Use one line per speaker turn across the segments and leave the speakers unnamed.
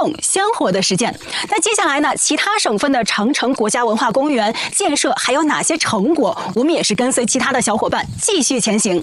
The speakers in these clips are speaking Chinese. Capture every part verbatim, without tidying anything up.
动鲜活的实践。那接下来呢，其他省份的长城国家文化公园建设还有哪些成果？我们也是跟随其他的小伙伴继续前行。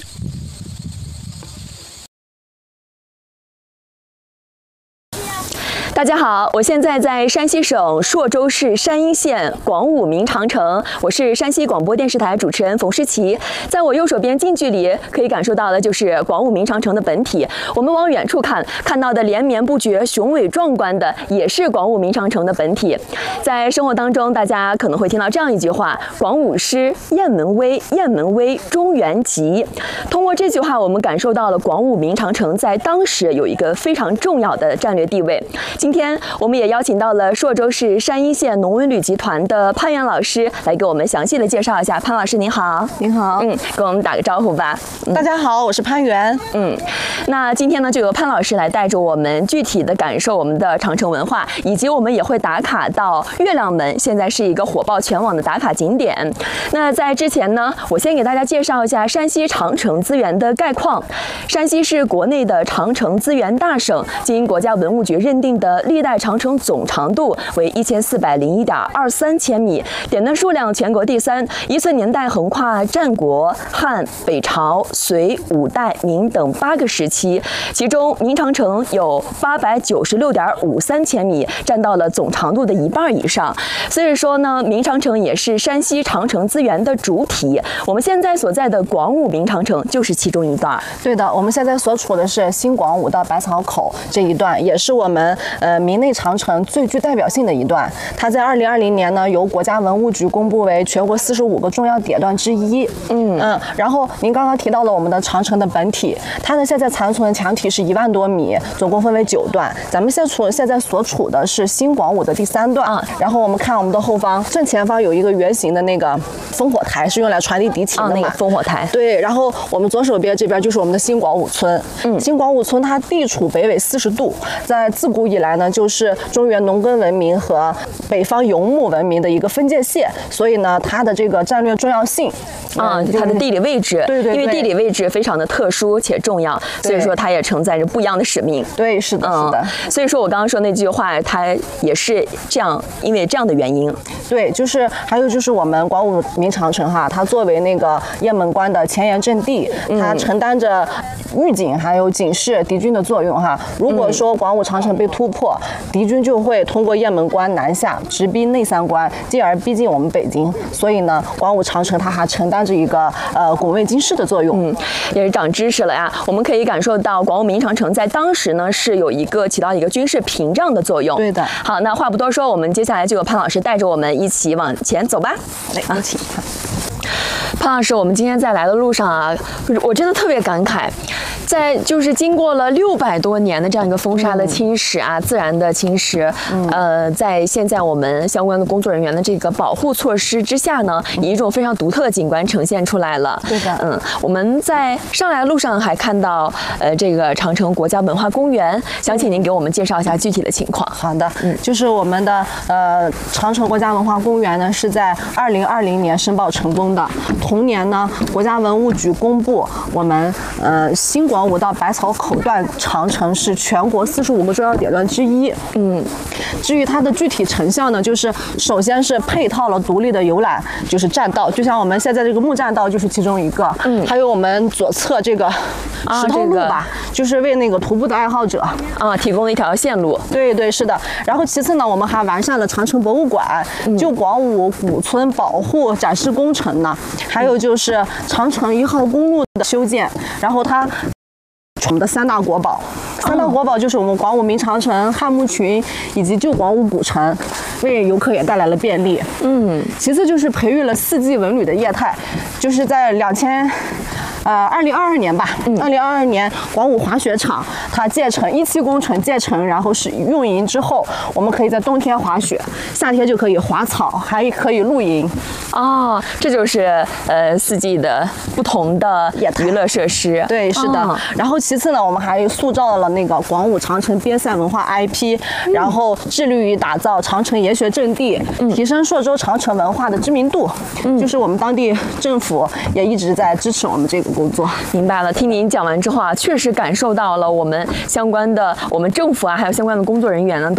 大家好，我现在在山西省朔州市山阴县广武明长城，我是山西广播电视台主持人冯诗琪。在我右手边近距离可以感受到的就是广武明长城的本体。我们往远处看，看到的连绵不绝、雄伟壮观的，也是广武明长城的本体。在生活当中，大家可能会听到这样一句话：“广武师，雁门威，雁门威，中原吉。”通过这句话，我们感受到了广武明长城在当时有一个非常重要的战略地位。今天我们也邀请到了朔州市山阴县农文旅集团的潘源老师来给我们详细的介绍一下。潘老师您好。
您好。
嗯，跟我们打个招呼吧。
嗯、大家好，我是潘源。
嗯，那今天呢，就由潘老师来带着我们具体的感受我们的长城文化，以及我们也会打卡到月亮门，现在是一个火爆全网的打卡景点。那在之前呢，我先给大家介绍一下山西长城资源的概况。山西是国内的长城资源大省，经国家文物局认定的历代长城总长度为一千四百零一点二三千米，点灯数量全国第三，遗存年代横跨战国、汉、北朝、隋、五代、明等八个时期，其中明长城有八百九十六点五三千米，占到了总长度的一半以上。所以说呢，明长城也是山西长城资源的主体。我们现在所在的广武明长城就是其中一段。
对的，我们现在所处的是新广武到百草口这一段，也是我们呃明内长城最具代表性的一段。它在二零二零年呢，由国家文物局公布为全国四十五个重要点段之一。嗯嗯。然后您刚刚提到了我们的长城的本体，它呢现在残存的墙体是一万多米，总共分为九段。咱们现处现在所处的是新广武的第三段。啊、然后我们看我们的后方，正前方有一个圆形的那个烽火台，是用来传递敌情的嘛？
啊、那个烽火台。
对。然后我们左手边这边就是我们的新广武村。嗯。新广武村它地处北纬四十度，在自古以来呢，就是中原农耕文明和北方游牧文明的一个分界线，所以呢，它的这个战略重要性
啊、嗯，它的地理位置，
对 对, 对，
因为地理位置非常的特殊且重要，所以说它也承载着不一样的使命。
对，是的，是的、
嗯。所以说我刚刚说那句话，它也是这样，因为这样的原因。
对，就是还有就是我们广武明长城哈，它作为那个雁门关的前沿阵地，它承担着预警还有警示敌军的作用哈。如果说广武长城被突破，敌军就会通过雁门关南下，直逼内三关，进而逼近我们北京。所以呢，广武长城它还承担着一个呃拱卫京师的作用。
嗯，也是长知识了呀。我们可以感受到广武明长城在当时呢是有一个起到一个军事屏障的作用。
对的。
好，那话不多说，我们接下来就由潘老师带着我们一起往前走吧。
来，有请。
潘老师，我们今天在来的路上啊，我真的特别感慨，在就是经过了六百多年的这样一个风沙的侵蚀啊，嗯、自然的侵蚀，嗯、呃，在现在我们相关的工作人员的这个保护措施之下呢，以一种非常独特的景观呈现出来了。
对的，
嗯，我们在上来的路上还看到呃这个长城国家文化公园，想请您给我们介绍一下具体的情况。
好的，嗯，就是我们的呃长城国家文化公园呢是在二零二零年申报成功的。同年呢，国家文物局公布我们呃新广武到百草口段长城是全国四十五个重要点段之一。嗯，至于它的具体成效呢，就是首先是配套了独立的游览，就是栈道，就像我们现在这个木栈道就是其中一个。嗯，还有我们左侧这个石头路吧，啊这个、就是为那个徒步的爱好者
啊提供了一条线路。
对对，是的。然后其次呢，我们还完善了长城博物馆、嗯、旧广武古村保护展示工程呢。还有就是长城一号公路的修建，然后它我们的三大国宝，三大国宝就是我们广武明长城、汉墓群以及旧广武古城，为游客也带来了便利。嗯，其次就是培育了四季文旅的业态，就是在两千。呃，二零二二年吧，二零二二年广武滑雪场它建成一期工程建成，然后是运营之后，我们可以在冬天滑雪，夏天就可以滑草，还可以露营。
哦，这就是呃四季的不同的娱乐设施。
对，是的。哦、然后其次呢，我们还塑造了那个广武长城边塞文化 I P，、嗯、然后致力于打造长城研学阵地，嗯、提升朔州长城文化的知名度。嗯，就是我们当地政府也一直在支持我们这个工作。
明白了，听您讲完之后啊，确实感受到了我们相关的我们政府啊，还有相关的工作人员呢，都